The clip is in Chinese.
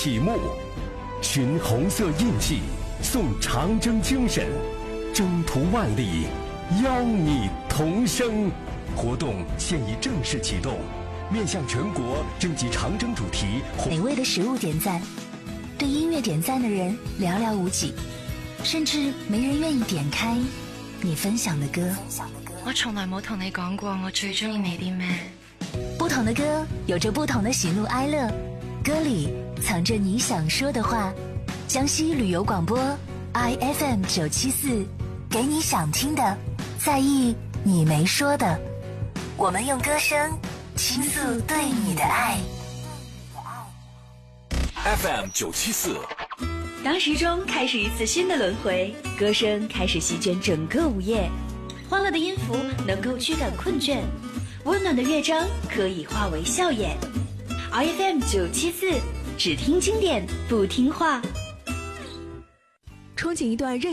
启幕，寻红色印记，颂长征精神，征途万里，邀你同生。活动现已正式启动，面向全国征集长征主题。 美味的食物点赞，对音乐点赞的人寥寥无几，甚至没人愿意点开你分享的歌。 我從來冇同你講過我最中意你啲咩。 不同的歌有着不同的喜怒哀樂，歌裡藏着你想說的話。江西旅遊廣播 IFM 974，給你想聽的，在意你沒說的。我們用歌聲傾訴對你的愛。 FM 974， 當時鐘開始一次新的輪迴，歌聲開始席捲整個午夜。歡樂的音符能夠驅趕困倦，溫暖的樂章可以化為笑靨。IFM 974，只聽經典不聽話。 憧憬一段